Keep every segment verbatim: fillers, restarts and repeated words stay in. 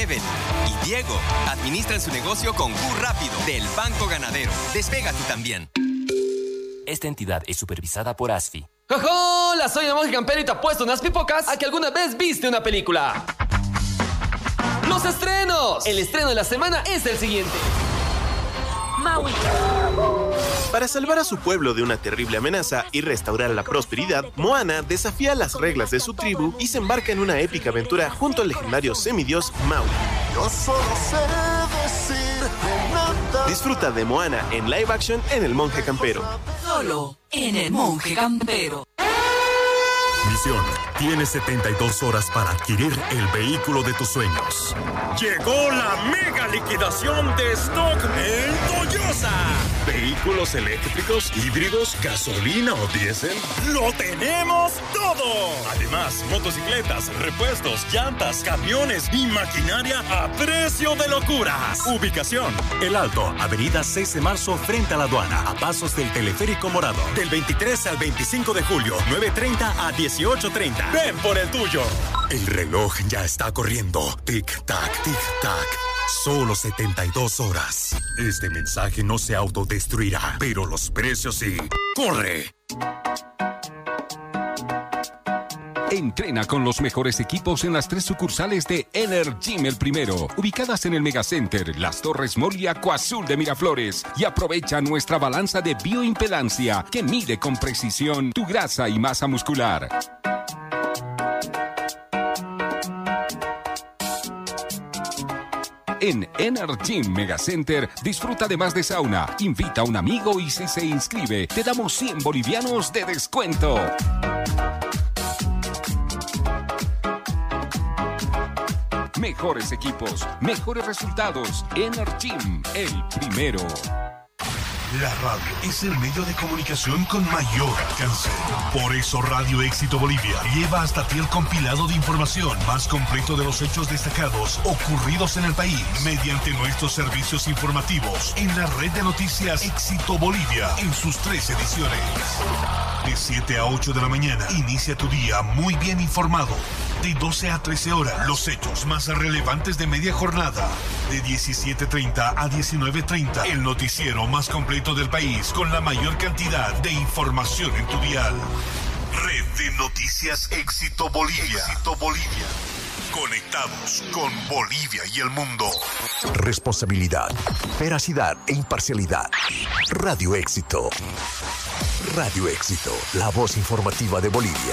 Evelyn y Diego administran su negocio con Q Rápido del Banco Ganadero. Despega tú también. Esta entidad es supervisada por A S F I. ¡Hola! Soy el monje campero y te apuesto unas pipocas a que alguna vez viste una película. ¡Los estrenos! El estreno de la semana es el siguiente. Maui. Para salvar a su pueblo de una terrible amenaza y restaurar la prosperidad, Moana desafía las reglas de su tribu y se embarca en una épica aventura junto al legendario semidios Maui. Yo solo sé decir que nada. Disfruta de Moana en live action en El Monje Campero. Solo en El Monje Campero. Misión: tienes setenta y dos horas para adquirir el vehículo de tus sueños. Llegó la mega liquidación de stock en Toyosa. ¿Vehículos eléctricos, híbridos, gasolina o diésel? ¡Lo tenemos todo! Además, motocicletas, repuestos, llantas, camiones y maquinaria a precio de locuras. Ubicación: El Alto, avenida seis de marzo frente a la aduana, a pasos del Teleférico Morado. Del veintitrés al veinticinco de julio, nueve treinta a dieciocho treinta. Ven por el tuyo. El reloj ya está corriendo. Tic-tac, tic-tac. Solo setenta y dos horas. Este mensaje no se autodestruirá, pero los precios sí. ¡Corre! Entrena con los mejores equipos en las tres sucursales de Energym El Primero, ubicadas en el Megacenter, Las Torres Mall y Acuazul de Miraflores. Y aprovecha nuestra balanza de bioimpedancia que mide con precisión tu grasa y masa muscular. En Energym Megacenter, disfruta además de sauna, invita a un amigo y si se inscribe, te damos cien bolivianos de descuento. Mejores equipos, mejores resultados. Energym, el primero. La radio es el medio de comunicación con mayor alcance. Por eso Radio Éxito Bolivia lleva hasta ti el compilado de información más completo de los hechos destacados ocurridos en el país mediante nuestros servicios informativos en la red de noticias Éxito Bolivia en sus tres ediciones. De siete a ocho de la mañana, inicia tu día muy bien informado. De doce a trece horas, los hechos más relevantes de media jornada. De diecisiete treinta a diecinueve treinta, el noticiero más completo del país con la mayor cantidad de información en tu dial. Red de Noticias Éxito Bolivia. Éxito Bolivia. Conectados con Bolivia y el mundo. Responsabilidad, veracidad e imparcialidad. Radio Éxito. Radio Éxito, la voz informativa de Bolivia.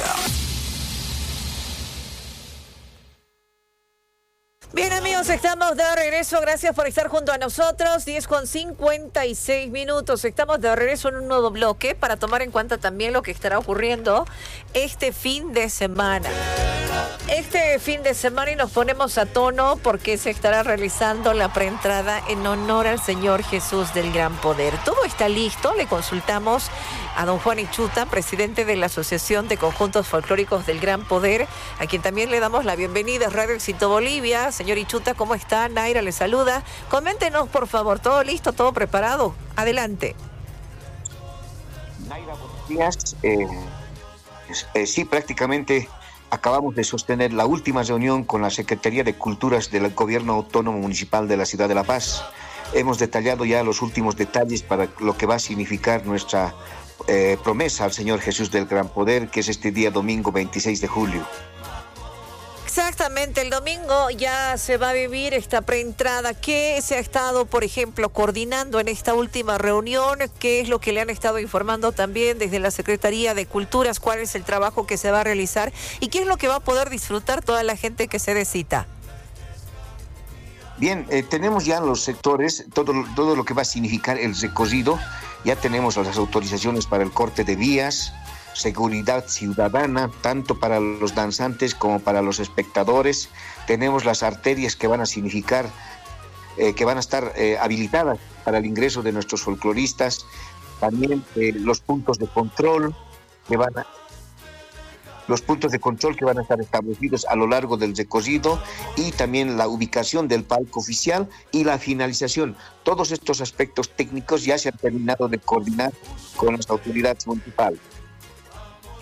Bien, amigos, estamos de regreso. Gracias por estar junto a nosotros. diez con cincuenta y seis minutos. Estamos de regreso en un nuevo bloque para tomar en cuenta también lo que estará ocurriendo este fin de semana. Este fin de semana y nos ponemos a tono porque se estará realizando la preentrada en honor al Señor Jesús del Gran Poder. Todo está listo. Le consultamos a don Juan Ichuta, presidente de la Asociación de Conjuntos Folclóricos del Gran Poder, a quien también le damos la bienvenida a Radio Éxito Bolivia. Señor Ichuta, ¿cómo está? Naira le saluda. Coméntenos, por favor, ¿todo listo, todo preparado? Adelante. Naira, buenos días. Eh, eh, sí, prácticamente acabamos de sostener la última reunión con la Secretaría de Culturas del Gobierno Autónomo Municipal de la Ciudad de La Paz. Hemos detallado ya los últimos detalles para lo que va a significar nuestra eh, promesa al Señor Jesús del Gran Poder, que es este día domingo veintiséis de julio. Exactamente, el domingo ya se va a vivir esta preentrada. ¿Qué se ha estado, por ejemplo, coordinando en esta última reunión? ¿Qué es lo que le han estado informando también desde la Secretaría de Culturas? ¿Cuál es el trabajo que se va a realizar? ¿Y qué es lo que va a poder disfrutar toda la gente que se dé cita? Bien, eh, tenemos ya los sectores, todo, todo lo que va a significar el recorrido. Ya tenemos las autorizaciones para el corte de vías, seguridad ciudadana, tanto para los danzantes como para los espectadores. Tenemos las arterias que van a significar, eh, que van a estar eh, habilitadas para el ingreso de nuestros folcloristas. También eh, los puntos de control que van a... los puntos de control que van a estar establecidos a lo largo del recorrido y también la ubicación del palco oficial y la finalización. Todos estos aspectos técnicos ya se han terminado de coordinar con las autoridades municipales.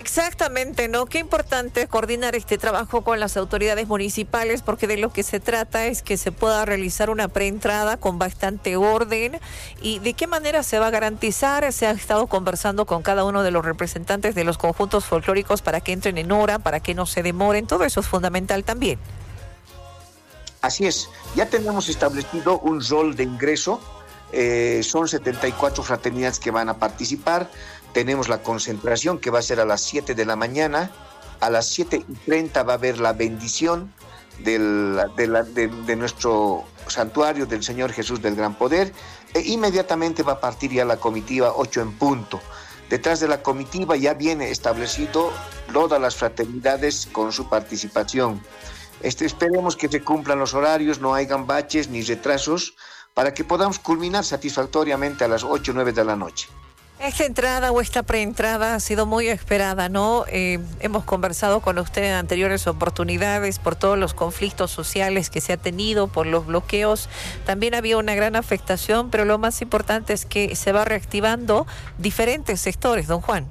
Exactamente, ¿no? Qué importante coordinar este trabajo con las autoridades municipales, porque de lo que se trata es que se pueda realizar una preentrada con bastante orden. ¿Y de qué manera se va a garantizar? Se ha estado conversando con cada uno de los representantes de los conjuntos folclóricos para que entren en hora, para que no se demoren. Todo eso es fundamental también. Así es, ya tenemos establecido un rol de ingreso. Eh, son setenta y cuatro fraternidades que van a participar. Tenemos la concentración que va a ser a las siete de la mañana. A las siete y treinta va a haber la bendición del, de, la, de, de nuestro santuario del Señor Jesús del Gran Poder. E inmediatamente va a partir ya la comitiva ocho en punto. Detrás de la comitiva ya viene establecido todas las fraternidades con su participación. Este, esperemos que se cumplan los horarios, no hayan baches ni retrasos, para que podamos culminar satisfactoriamente a las ocho o nueve de la noche. Esta entrada o esta preentrada ha sido muy esperada, ¿no? Eh, hemos conversado con usted en anteriores oportunidades por todos los conflictos sociales que se ha tenido, por los bloqueos. También había una gran afectación, pero lo más importante es que se va reactivando diferentes sectores, don Juan.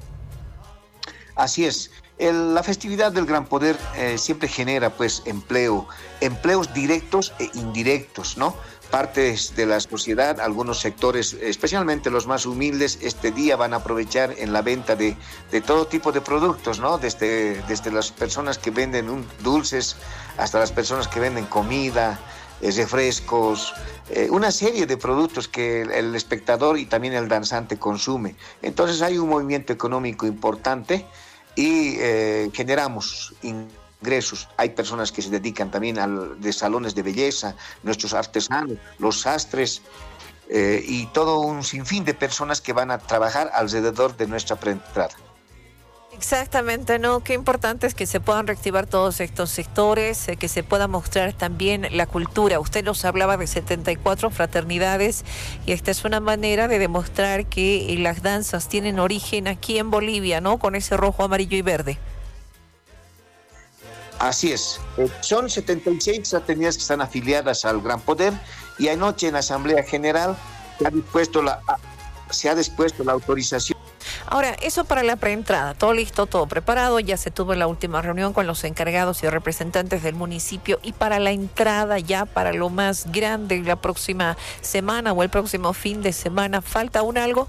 Así es. El, la festividad del Gran Poder eh, siempre genera pues empleo, empleos directos e indirectos, ¿no? Partes de la sociedad, algunos sectores, especialmente los más humildes, este día van a aprovechar en la venta de, de todo tipo de productos, ¿no? Desde, desde las personas que venden un, dulces hasta las personas que venden comida, eh, refrescos, eh, una serie de productos que el, el espectador y también el danzante consume. Entonces hay un movimiento económico importante y eh, generamos ingresos. Hay personas que se dedican también al, de salones de belleza, nuestros artesanos, los sastres eh, y todo un sinfín de personas que van a trabajar alrededor de nuestra preentrada. Exactamente, ¿no? Qué importante es que se puedan reactivar todos estos sectores, eh, que se pueda mostrar también la cultura. Usted nos hablaba de setenta y cuatro fraternidades y esta es una manera de demostrar que eh, las danzas tienen origen aquí en Bolivia, ¿no? Con ese rojo, amarillo y verde. Así es. Eh, son setenta y seis fraternidades que están afiliadas al Gran Poder y anoche en la Asamblea General se ha dispuesto la, se ha dispuesto la autorización. Ahora, eso para la preentrada, todo listo, todo preparado, ya se tuvo la última reunión con los encargados y representantes del municipio, y para la entrada ya para lo más grande la próxima semana o el próximo fin de semana, ¿falta aún algo?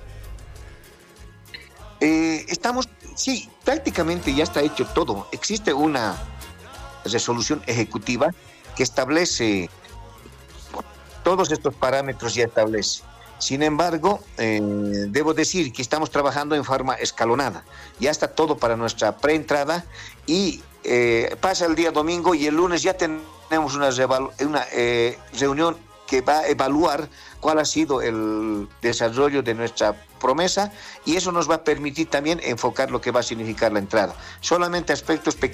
Eh, estamos, sí, prácticamente ya está hecho todo. Existe una resolución ejecutiva que establece todos estos parámetros, ya establece. Sin embargo, eh, debo decir que estamos trabajando en forma escalonada. Ya está todo para nuestra preentrada y eh, pasa el día domingo y el lunes ya tenemos una, una eh, reunión que va a evaluar cuál ha sido el desarrollo de nuestra promesa y eso nos va a permitir también enfocar lo que va a significar la entrada. Solamente aspectos pequeños